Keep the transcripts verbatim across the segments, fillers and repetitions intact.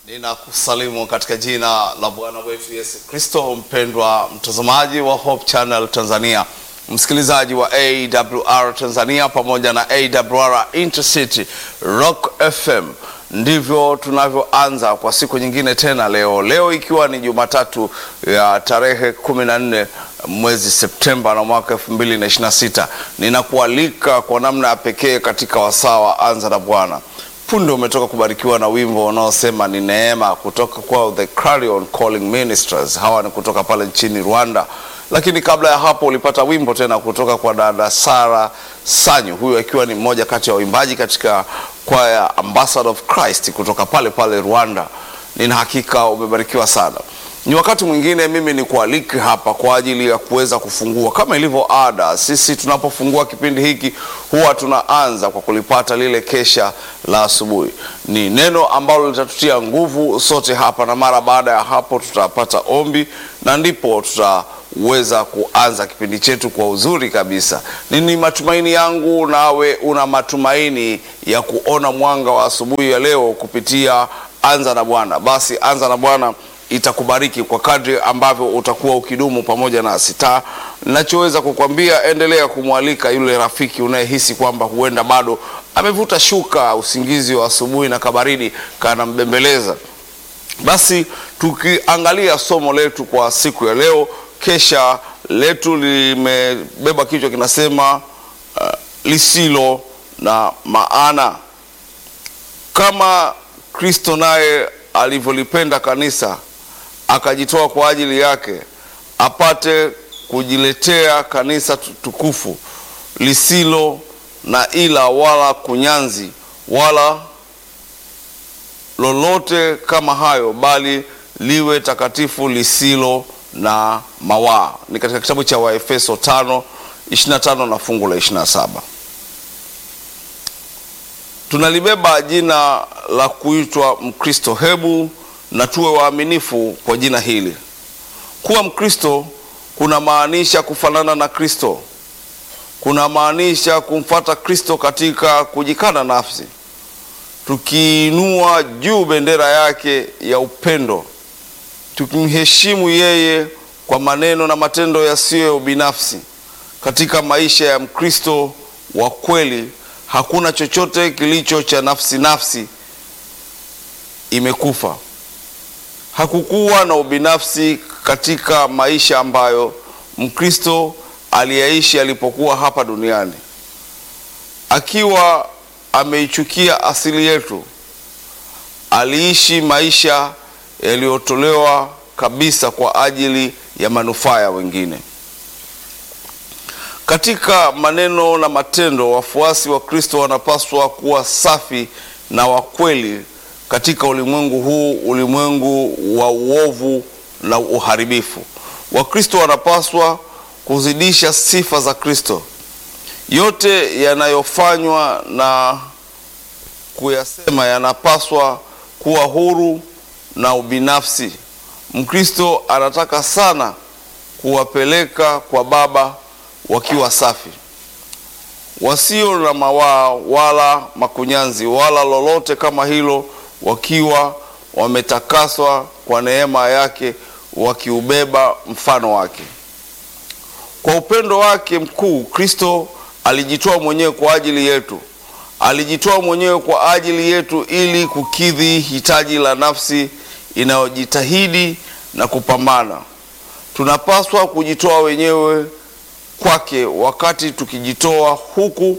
Ninakusalimu katika jina la Bwana wetu Yesu Kristo. Mpendwa mtazamaji wa Hope Channel Tanzania, msikilizaji wa A W R Tanzania pamoja na A W R Intercity Rock F M, ndivyo tunavyoanza kwa siku nyingine tena leo. Leo ikiwa ni Jumatatu ya tarehe kumi na nne mwezi Septemba na mwaka elfu mbili na ishirini na sita. Ninakualika kwa namna ya pekee katika wasaa wa Anza na Bwana. Punde umetoka kubarikiwa na wimbo unaosema ni neema kutoka kwa The Clarion Calling Ministers. Hawa ni kutoka pale nchini Rwanda. Lakini kabla ya hapo ulipata wimbo tena kutoka kwa dada Sara Sanyu, huyu akiwa ni mmoja kati ya waimbaji katika kwaya Ambassador of Christ kutoka pale pale Rwanda. Nina hakika umebarikiwa sana. Ni wakati mwingine mimi ni kualiki hapa kwa ajili ya kuweza kufungua. Kama ilivyo ada, sisi tunapofungua kipindi hiki huwa tunaanza kwa kulipata lile kesha la asubuhi. Ni neno ambalo litatutia nguvu sote hapa, na mara baada ya hapo tutapata ombi na ndipo tutaweza kuanza kipindi chetu kwa uzuri kabisa. Nini matumaini yangu nawe una matumaini ya kuona mwanga wa asubuhi ya leo kupitia Anza na Bwana. Basi Anza na Bwana itakubariki kwa kadri ambavyo utakuwa ukidumu pamoja nasi. Ninachoweza kukwambia, endelea kumwalika yule rafiki unayehisi kwamba huenda bado amevuta shuka, usingizi wa asubuhi na kabaridi kanambembeleza. Basi tukiangalia somo letu kwa siku ya leo, kesha letu limebeba kichwa kinasema uh, lisilo na maana. Kama Kristo naye alivyolipenda kanisa akajitoa kwa ajili yake, apate kujiletea kanisa tukufu lisilo na ila wala kunyanzi wala lolote kama hayo, bali liwe takatifu lisilo na mawaa. Ni katika kitabu cha Waefeso tano ishirini na tano na fungu la ishirini na saba. Tunalibeba jina la kuitwa Mkristo. Hebu na tuwe waaminifu kwa jina hili. Kuwa Mkristo kuna maanisha kufanana na Kristo. Kuna maanisha kumfuata Kristo katika kujikana nafsi, tukiinua juu bendera yake ya upendo, tukimheshimu yeye kwa maneno na matendo yasiyo binafsi. Katika maisha ya Mkristo wa kweli hakuna chochote kilicho cha nafsi nafsi, imekufa. Hakukuwa na ubinafsi katika maisha ambayo Mkristo aliyaishi alipokuwa hapa duniani. Akiwa ameichukia asili yetu, aliishi maisha yaliyotolewa kabisa kwa ajili ya manufaa ya wengine. Katika maneno na matendo, wafuasi wa Kristo wanapaswa kuwa safi na wa kweli katika ulimwengu huu, ulimwengu wa uovu na uharibifu. Wakristo wanapaswa kuzidisha sifa za Kristo. Yote yanayofanywa na kuyasema yanapaswa kuwa huru na ubinafsi. Mkristo anataka sana kuwapeleka kwa Baba wakiwa safi, wasio na mawaa wala makunyanzi wala lolote kama hilo, wakiwa wametakaswa kwa neema yake, wakiubeba mfano wake. Kwa upendo wake mkuu, Kristo alijitoa mwenyewe kwa ajili yetu. Alijitoa mwenyewe kwa ajili yetu ili kukidhi hitaji la nafsi inayojitahidi na kupambana. Tunapaswa kujitoa wenyewe kwake. Wakati tukijitoa huku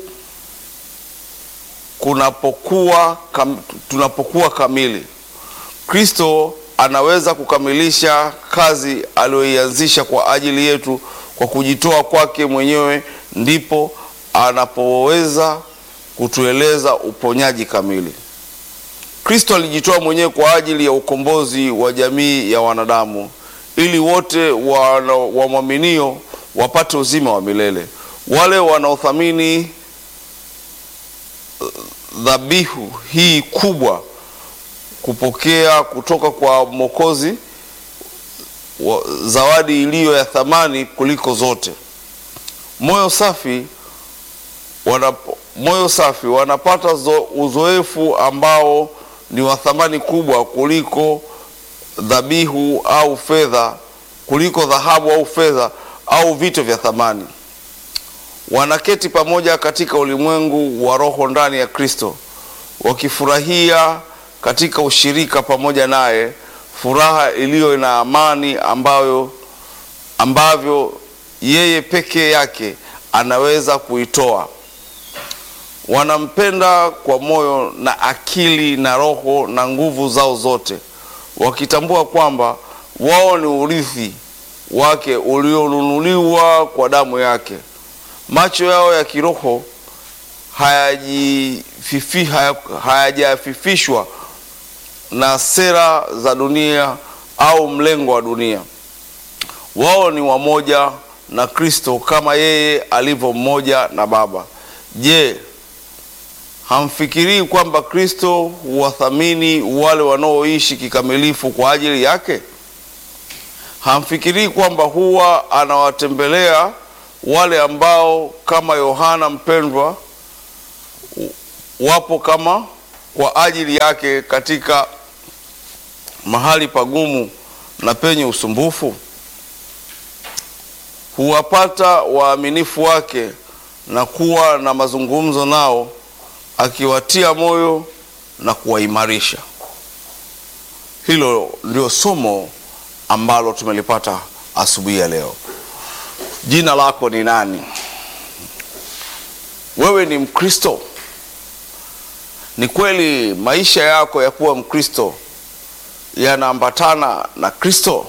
kunapokuwa kam, tunapokuwa kamili, Kristo anaweza kukamilisha kazi aliyoianzisha kwa ajili yetu. Kwa kujitoa kwake mwenyewe ndipo anapoweza kutueleza uponyaji kamili. Kristo alijitoa mwenyewe kwa ajili ya ukombozi wa jamii ya wanadamu, ili wote wamwaminio wapate uzima wa milele. Wale wanaothamini dhabihu hii kubwa, kupokea kutoka kwa Mwokozi zawadi iliyo ya thamani kuliko zote. Moyo safi wanap, moyo safi wanapata zo, uzoefu ambao ni wa thamani kubwa kuliko dhabihu au fedha, kuliko dhahabu au fedha au vitu vya thamani. Wanaketi pamoja katika ulimwengu wa roho ndani ya Kristo, wakifurahia katika ushirika pamoja naye, furaha iliyo na amani ambayo ambavyo yeye peke yake anaweza kuitoa. Wanampenda kwa moyo na akili na roho na nguvu zao zote, wakitambua kwamba wao ni urithi wake ulionunuliwa kwa damu yake. Macho yao ya kiroho hayajififi hayajafifishwa na sera za dunia au mlengo wa dunia. Wao ni wamoja na Kristo kama yeye alivyo mmoja na Baba. Je, hamfikirii kwamba Kristo huwathamini wale wanaoishi kikamilifu kwa ajili yake? Hamfikirii kwamba huwa anawatembelea wale ambao kama Yohana mpendwa wapo kama kwa ajili yake katika mahali pagumu na penye usumbufu? Huwapata waaminifu wake na kuwa na mazungumzo nao, akiwatia moyo na kuwaimarisha. Hilo ndio somo ambalo tumelipata asubuhi ya leo. Jina lako ni nani? Wewe ni Mkristo? Ni kweli maisha yako ya kuwa Mkristo yanaambatana na Kristo?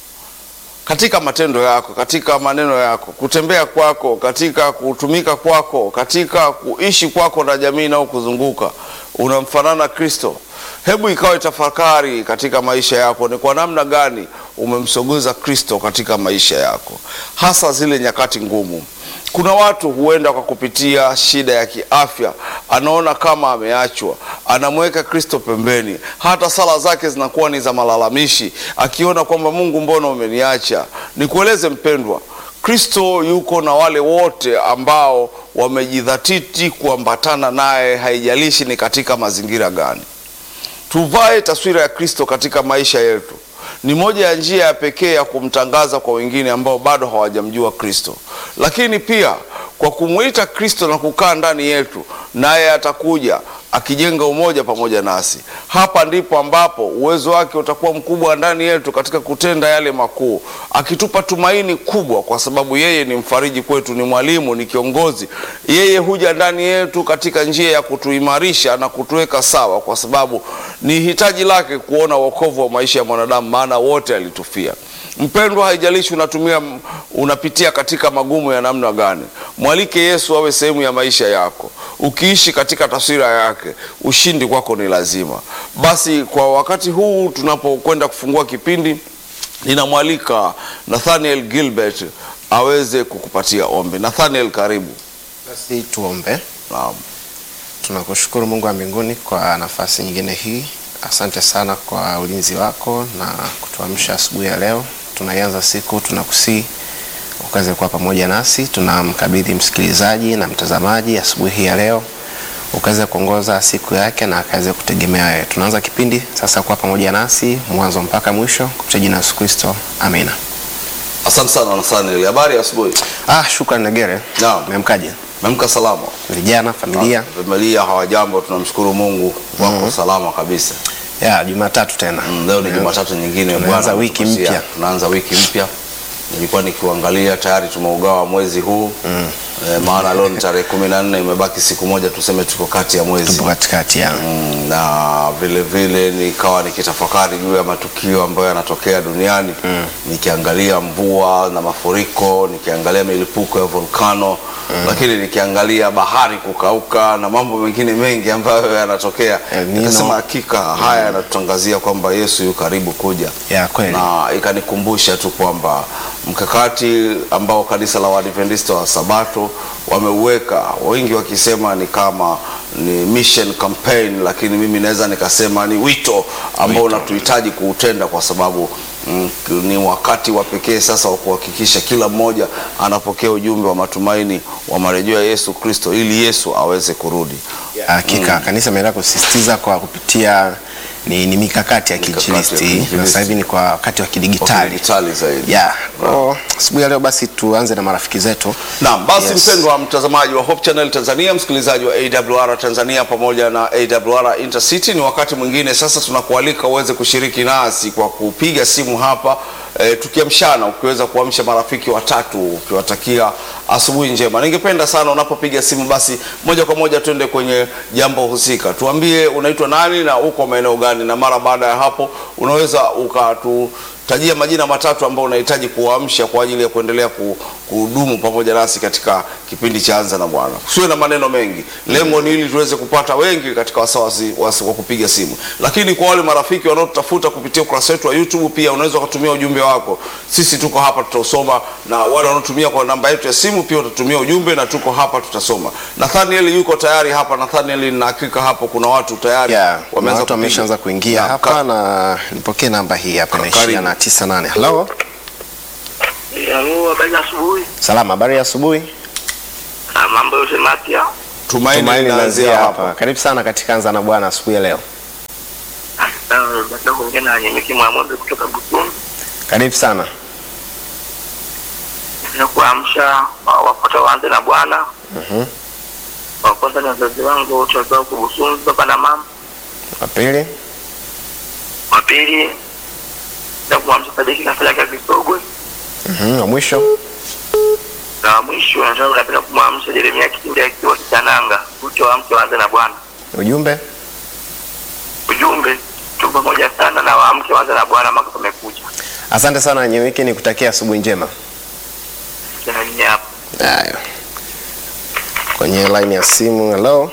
Katika matendo yako, katika maneno yako, kutembea kwako, katika kutumika kwako, katika kuishi kwako na jamii na kuzunguka, unamfanana Kristo? Hebu ikawa tafakari katika maisha yako, ni kwa namna gani umemsogeza Kristo katika maisha yako, hasa zile nyakati ngumu. Kuna watu huenda kwa kupitia shida ya kiafya, anaona kama ameachwa, anamweka Kristo pembeni, hata sala zake zinakuwa ni za malalamishi, akiona kwamba Mungu, mbona umeniacha? Nikueleze mpendwa, Kristo yuko na wale wote ambao wamejidhatiti kuambatana naye, haijalishi ni katika mazingira gani. Tuvae taswira ya Kristo katika maisha yetu. Ni moja ya njia ya pekee ya kumtangaza kwa wengine ambao bado hawajamjua Kristo. Lakini pia kwa kumuita Kristo na kukaa ndani yetu, naye atakuja akijenga umoja pamoja nasi. Hapa ndipo ambapo uwezo wake utakuwa mkubwa ndani yetu katika kutenda yale makuu, akitupa tumaini kubwa, kwa sababu yeye ni mfariji kwetu, ni mwalimu, ni kiongozi. Yeye huja ndani yetu katika njia ya kutuimarisha na kutuweka sawa, kwa sababu ni hitaji lake kuona wokovu wa maisha ya mwanadamu, maana wote alitufia. Mpendwa, haijalishi unatumia unapitia katika magumu ya namna gani, mwalike Yesu awe sehemu ya maisha yako. Ukiishi katika taswira yake, ushindi kwako ni lazima. Basi kwa wakati huu tunapokwenda kufungua kipindi, ninamwalika Nathaniel Gilbert aweze kukupatia ombi. Nathaniel, karibu. Basi tuombe. Naam. Tunakushukuru Mungu wa mbinguni kwa nafasi nyingine hii. Asante sana kwa ulinzi wako na kutuamsha asubuhi ya leo. Tunaianza siku, tunakusii ukaze kuwa pamoja nasi. Tunamkabidhi msikilizaji na mtazamaji asubuhi ya leo, ukaze kuongoza siku yake na akaze kutegemea wewe. Tunaanza kipindi sasa, kuwa pamoja nasi mwanzo mpaka mwisho, kwa jina la Yesu Kristo, amina. Asante sana Nathaniel. Habari ya asubuhi? Ah, shukrani Negere. Naam. Memkaje? Memka salama. Vijana, familia? Familia hawajambo, tunamshukuru Mungu wako mm -hmm. salama kabisa. Ya, Jumatatu tena. Mm, leo ni Jumatatu nyingine, tunaanza wiki mpya. Tunaanza wiki mpya. Nilikuwa nikiangalia tayari tumeugawa mwezi huu. Mm. E, maana leo ni tarehe kumi na nne, imebaki siku moja tuseme tuko kati ya mwezi. Tupo katikati ya. Mm, na vile vile nikawa nikitafakari juu ya matukio ambayo yanatokea duniani. Mm. Nikiangalia mvua na mafuriko, nikiangalia milipuko ya volkano, mm. lakini nikiangalia bahari kukauka na mambo mengine mengi ambayo yanatokea. Nikasema hakika haya yanatutangazia kwamba Yesu yu karibu kuja. Ya kweli. Na ikanikumbusha tu kwamba mkakati ambao kanisa la Waadventista wa Sabato wameuweka, wengi wakisema ni kama ni mission campaign, lakini mimi naweza nikasema ni wito ambao unatuhitaji kuutenda, kwa sababu mm, ni wakati wa pekee sasa wa kuhakikisha kila mmoja anapokea ujumbe wa matumaini wa marejeo ya Yesu Kristo, ili Yesu aweze kurudi. Hakika mm. Kanisa imeendelea kusisitiza kwa kupitia ni, ni mikakati ya kiinjilisti na sasa hivi ni kwa wakati wa kidigitali. Digitali zaidi. Yeah. Kwa asubuhi ya leo basi tuanze na marafiki zetu. Naam, basi Yes. mpendwa mtazamaji wa Hope Channel Tanzania, msikilizaji wa A W R Tanzania pamoja na A W R Intercity, ni wakati mwingine sasa tunakualika uweze kushiriki nasi kwa kupiga simu hapa e, tukiamshana, ukiweza kuamsha marafiki watatu ukiwatakia asubuhi njema. Ningependa sana unapopiga simu basi moja kwa moja tuende kwenye jambo husika. Tuambie unaitwa nani na uko maeneo gani, na mara baada ya hapo unaweza ukatu tajia majina matatu ambayo unahitaji kuamsha kwa ajili ya kuendelea kuhudumu pamoja nasi katika kipindi cha Anza na Bwana. Usiwe na maneno mengi. Lengo ni ili tuweze kupata wengi katika wasawasi wa kupiga simu. Lakini kwa wale marafiki wanaotutafuta kupitia ukurasa wetu wa YouTube, pia unaweza kutumia ujumbe wako. Sisi tuko hapa tutausoma, na wale wanaotumia kwa namba yetu ya simu pia utatumia ujumbe na tuko hapa tutasoma. Nathaniel yuko tayari hapa. Nathaniel, na hakika hapo kuna watu tayari Yeah, wameanza watu wameshaanza kuingia na, hapa ka, na nipokee namba hii hapa inaishia na tisa nane. Hello. Hello, habari asubuhi. Salama, habari ya asubuhi. Ah, mambo yote mapya. Tumaini Tumaini linaanzia linaanzia hapa. hapa. Karibu sana katika Anza na Bwana asubuhi ya leo. Ah, baada ya kuongea na Nyemeki Mwamombe kutoka Busungu. Karibu sana. Na kuamsha wapata waanze na Bwana. Mhm. Wa kwanza ni wazazi wangu wote wazao kwa Busungu, baba na mama. Wa pili. Wa pili na kuamsha Sadiki na Falaka Kisogwe. Mhm, wa mwisho. Na mwisho nataka napenda kumwamsha Jeremia Kitinde akiwa Kitananga, wote waamke waanze na Bwana. Ujumbe. Ujumbe tuko pamoja sana na waamke waanze na Bwana, maka kumekuja. Asante sana Nyewiki, nikutakia asubuhi njema. Tena nini hapa? Haya. Kwenye line ya simu. Hello.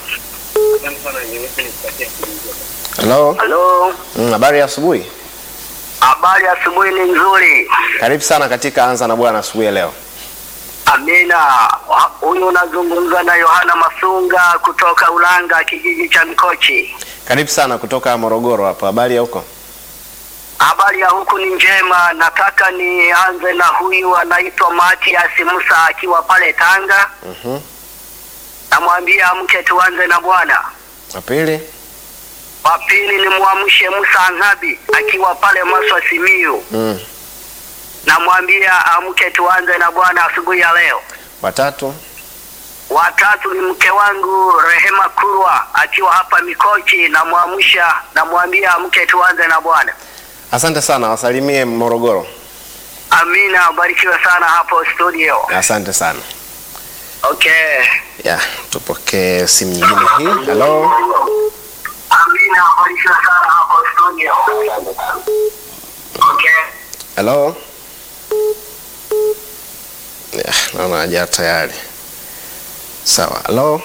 Hello. Hello. Mm, habari ya asubuhi. Habari asubuhi ni nzuri. Karibu sana katika Anza na Bwana asubuhi ya leo. Amina. Huyu unazungumza na Yohana Masunga kutoka Ulanga, kijiji cha Mikochi. Karibu sana kutoka Morogoro hapa. Habari ya huko? Habari ya huku ni njema. Nataka nianze na huyu anaitwa Matias Musa akiwa pale Tanga. Mhm. Namwambia amke tuanze na Bwana. Wa pili. Wa pili ni muamshe Musa Ngabi akiwa pale Maswa Simiyu. Mm. Namwambia amke tuanze na Bwana asubuhi ya leo. Wa tatu. Watatu ni mke wangu Rehema Kurwa akiwa hapa Mikochi, na muamsha na mwambia mke tuanze na Bwana. Asante sana, wasalimie Morogoro. Amina, barikiwa sana hapo studio. Asante sana. Okay. Yeah, tupokee simu nyingine hii. Hello. Amina, barikiwa sana hapo studio. Okay. Hello. Yeah, naona haja tayari. Sawa. Hello.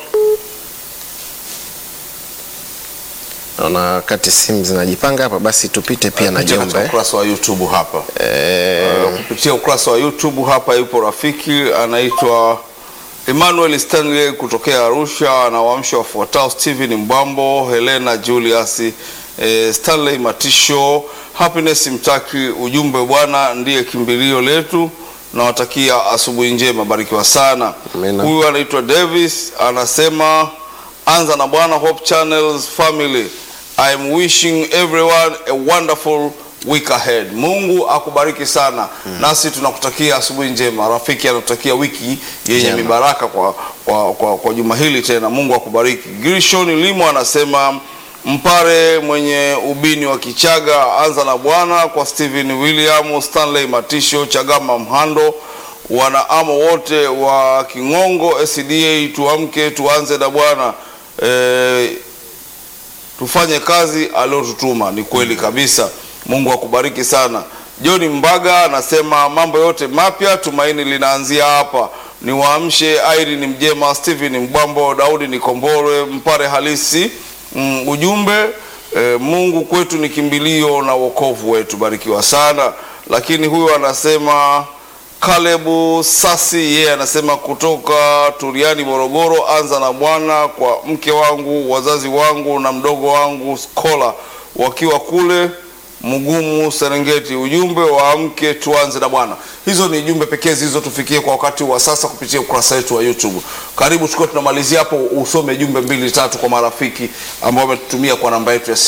Naona wakati simu zinajipanga hapa, basi tupite pia na Kupitia jumbe. ukurasa wa YouTube hapa. Eh, Uh, kupitia ukurasa wa YouTube hapa yupo rafiki anaitwa Emmanuel Stanley kutokea Arusha, anawaamsha wafuatao: Steven Mbambo, Helena Julius, eh, Stanley Matisho, Happiness Mtaki. Ujumbe, Bwana ndiye kimbilio letu. Nawatakia asubuhi njema, barikiwa sana. Amina. Huyu anaitwa Davis, anasema Anza na Bwana Hope Channels family, I am wishing everyone a wonderful week ahead. Mungu akubariki sana. Hmm. Nasi tunakutakia asubuhi njema. Rafiki anatutakia wiki yenye Jema. mibaraka kwa kwa, kwa, kwa juma hili tena. Mungu akubariki. Grishon Limo anasema Mpare mwenye ubini wa Kichaga, Anza na Bwana kwa Steven William, Stanley Matisho, Chagama Mhando, wanaamo wote wa Kingongo S D A, tuamke tuanze na Bwana. E, tufanye kazi aliyotutuma. Ni kweli kabisa. Mungu akubariki sana. John Mbaga anasema mambo yote mapya, tumaini linaanzia hapa. Ni waamshe Irene Mjema, Steven Mbambo, Daudi Nikombore, Mpare halisi. Mm, ujumbe, e, Mungu kwetu ni kimbilio na wokovu wetu. Barikiwa sana. Lakini huyo anasema Kalebu Sasi, yeye yeah, anasema kutoka Turiani Morogoro, Anza na Bwana kwa mke wangu, wazazi wangu na mdogo wangu Skola wakiwa kule Mugumu Serengeti. Ujumbe, waamke tuanze na Bwana. Hizo ni jumbe pekee zilizotufikia kwa wakati wa sasa kupitia ukurasa wetu wa YouTube. Karibu tukao tunamalizia hapo, usome jumbe mbili tatu kwa marafiki ambao wametutumia kwa namba yetu ya simu.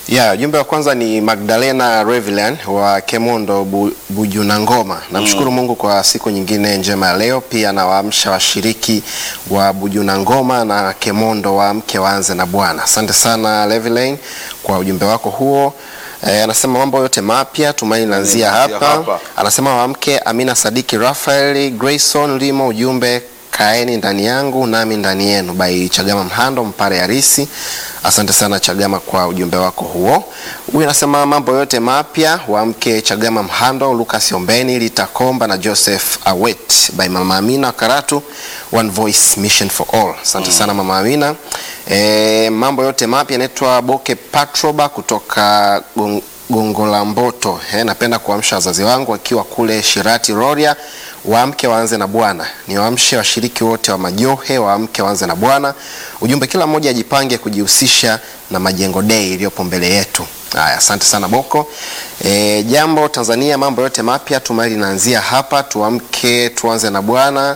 Yeah, ujumbe wa kwanza ni Magdalena Revilan wa Kemondo Bu, Bujunangoma. Namshukuru mm. Mungu kwa siku nyingine njema ya leo. Pia nawaamsha washiriki wa Bujunangoma na Kemondo waamke waanze na Bwana. Asante sana Revilan kwa ujumbe wako huo. E, anasema mambo yote mapya tumaini lanzia hapa. hapa. Anasema waamke Amina Sadiki Rafael Grayson Limo, ujumbe kaeni ndani yangu nami ndani yenu, by Chagama Mhando Mpare Arisi. Asante sana Chagama kwa ujumbe wako huo. Huyu anasema mambo yote mapya waamke Chagama Mhando, Lucas Ombeni, Litakomba na Joseph Awet, by Mama Amina Karatu, One Voice Mission for All. Asante mm. sana Mama Amina. E, mambo yote mapya naitwa Boke Patroba kutoka Gong Gongola Mboto. He, napenda kuamsha wazazi wangu wakiwa kule Shirati Roria, waamke waanze na Bwana. Ni waamshe washiriki wote wa Majohe waamke waanze na Bwana. Ujumbe kila mmoja ajipange kujihusisha na Majengo Day iliyopo mbele yetu. Haya, asante sana Boko. E, jambo Tanzania mambo yote mapya tumaini linaanzia hapa, tuamke tuanze na Bwana.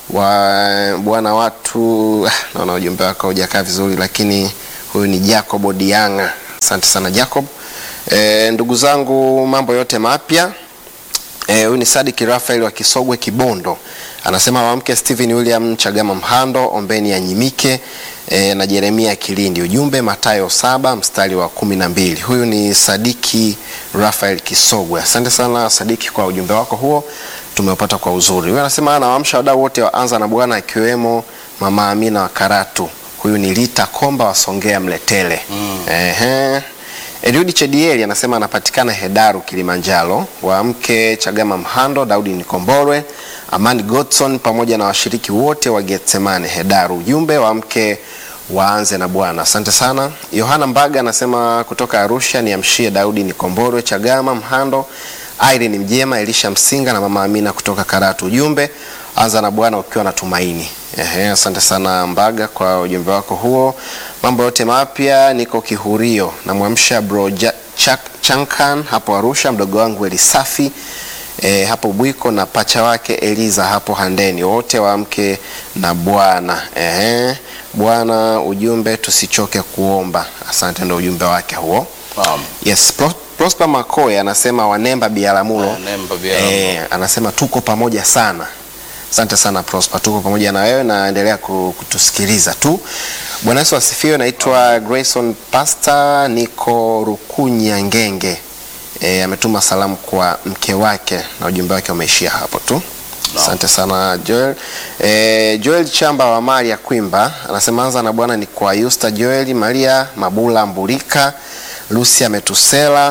Wa Bwana watu naona ujumbe wako hujakaa vizuri, lakini huyu ni Jacob Odianga. Asante sana Jacob. E, ndugu zangu mambo yote mapya. Eh, huyu ni Sadiki Rafael wa Kisogwe Kibondo. Anasema waamke Steven William Chagama Mhando, Ombeni ya Nyimike e, na Jeremia Kilindi. Ujumbe Mathayo saba mstari wa kumi na mbili. Huyu ni Sadiki Rafael Kisogwe. Asante sana Sadiki kwa ujumbe wako huo. Tumeupata kwa uzuri. Huyu anasema anawaamsha wadau wote waanza na Bwana akiwemo Mama Amina wa Karatu. Huyu ni Lita Komba wa Songea Mletele. Mm. Ehe. Eliudi Chedieli anasema anapatikana Hedaru Kilimanjaro. Waamke Chagama Mhando, Daudi Nikomborwe, Amani Godson pamoja na washiriki wote wa Getsemane Hedaru. Ujumbe waamke waanze na Bwana. Asante sana. Yohana Mbaga anasema kutoka Arusha niamshie Daudi Nikomborwe, Chagama Mhando, Irene Mjema, Elisha Msinga na Mama Amina kutoka Karatu. Ujumbe anza na Bwana ukiwa na tumaini. Ehe, asante sana Mbaga kwa ujumbe wako huo. Mambo yote mapya niko Kihurio na muamsha bro Chak Chankan hapo Arusha, mdogo wangu Elisafi e, hapo Bwiko na pacha wake Eliza hapo Handeni, wote waamke na Bwana. Ehe, Bwana ujumbe tusichoke kuomba. Asante, ndio ujumbe wake huo. Um. Yes, Pro Prosper Makoe anasema Wanemba Biaramulo. Wanemba Biaramulo. Eh, anasema tuko pamoja sana. Asante sana Prosper, tuko pamoja na wewe na endelea kutusikiliza tu. Bwana Yesu asifiwe. Naitwa Grayson Pastor, niko Rukunya Ngenge. E, ametuma salamu kwa mke wake na ujumbe wake umeishia hapo tu. No. Asante sana Joel. E, Joel Chamba wa Maria Kwimba anasema anza na Bwana ni kwa Yusta Joel, Maria Mabula Mbulika, Lucia Metusela.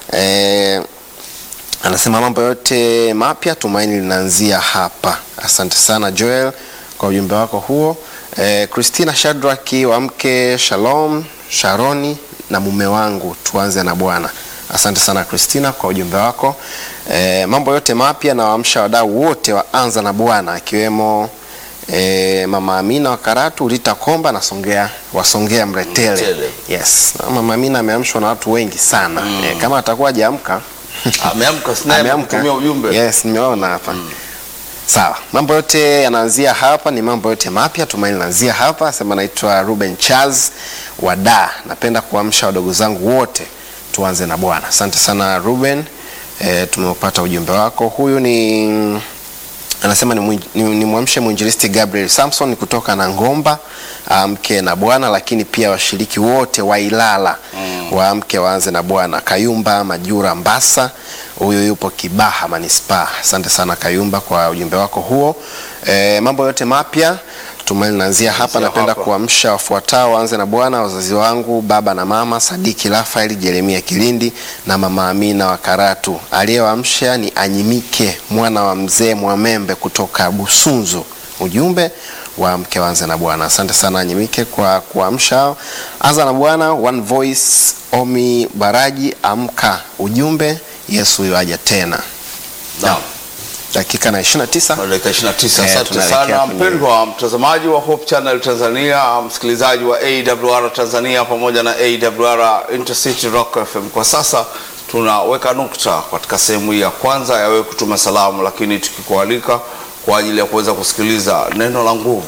E, anasema mambo yote mapya tumaini linaanzia hapa. Asante sana Joel kwa ujumbe wako huo. Eh, Christina Shadraki wa mke Shalom Sharoni na mume wangu tuanze na Bwana. Asante sana Christina kwa ujumbe wako. Eh, mambo yote mapya na waamsha wadau wote waanza na Bwana akiwemo eh, Mama Amina wa Karatu, Rita Komba na Songea wasongea Mretele. Mretele. Yes. Na Mama Amina ameamshwa na watu wengi sana. Mm. Eh, kama atakuwa hajaamka ameamka sniper kutumia ujumbe. Yes, nimeona hapa. Mm. Sawa. Mambo yote yanaanzia hapa, ni mambo yote mapya tumaini linaanzia hapa. Sema naitwa Ruben Charles Wada. Napenda kuamsha wadogo zangu wote tuanze na Bwana. Asante sana Ruben. E, tumepata ujumbe wako. Huyu ni anasema ni, ni, ni muamshe mwinjilisti Gabriel Samson kutoka na Ngomba amke na Bwana, lakini pia washiriki wote wa Ilala mm. waamke waanze na Bwana. Kayumba Majura Mbasa, huyo yupo Kibaha Manispaa. Asante sana Kayumba kwa ujumbe wako huo. E, mambo yote mapya tumaini naanzia hapa. Napenda kuamsha wafuatao waanze na Bwana: wazazi wangu baba na mama Sadiki Rafael Jeremia Kilindi na Mama Amina wa Karatu. Aliyewaamsha ni Anyimike mwana wa mzee Mwamembe kutoka Busunzu. Ujumbe waamke waanze na Bwana. Asante sana Anyimike kwa kuamsha. Anza na Bwana. One Voice Omi Baraji amka. Ujumbe Yesu yuaja tena. Naam. Dakika na ishirini na tisa. Dakika ishirini na tisa. Asante sana mpendwa mtazamaji wa Hope Channel Tanzania, msikilizaji wa A W R Tanzania pamoja na A W R Intercity Rock F M. Kwa sasa tunaweka nukta katika sehemu hii ya kwanza ya wewe kutuma salamu, lakini tukikualika kwa ajili ya kuweza kusikiliza neno la nguvu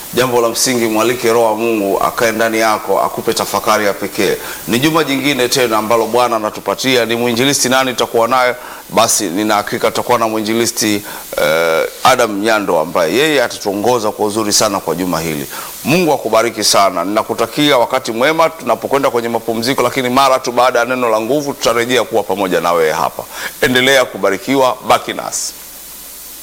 Jambo la msingi, mwalike Roho wa Mungu akae ndani yako, akupe tafakari ya pekee. Ni juma jingine tena ambalo Bwana anatupatia. Ni mwinjilisti nani tutakuwa naye? Basi nina hakika tutakuwa na mwinjilisti uh, Adam Nyando ambaye yeye atatuongoza kwa uzuri sana kwa juma hili. Mungu akubariki sana. Ninakutakia wakati mwema tunapokwenda kwenye mapumziko, lakini mara tu baada ya neno la nguvu tutarejea kuwa pamoja na wewe hapa. Endelea kubarikiwa, baki nasi.